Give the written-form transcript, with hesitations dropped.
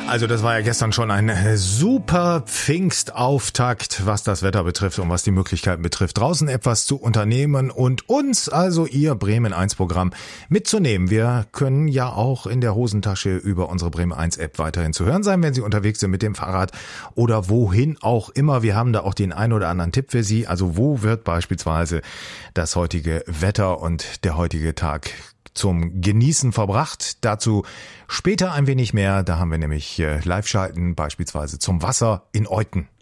Also das war ja gestern schon ein super Pfingstauftakt, was das Wetter betrifft und was die Möglichkeiten betrifft, draußen etwas zu unternehmen und uns, also Ihr Bremen 1 Programm, mitzunehmen. Wir können ja auch in der Hosentasche über unsere Bremen 1 App weiterhin zu hören sein, wenn Sie unterwegs sind mit dem Fahrrad oder wohin auch immer. Wir haben da auch den ein oder anderen Tipp für Sie. Also wo wird beispielsweise das heutige Wetter und der heutige Tag zum Genießen verbracht. Dazu später ein wenig mehr. Da haben wir nämlich Live-Schalten beispielsweise zum Wasser in Euthen.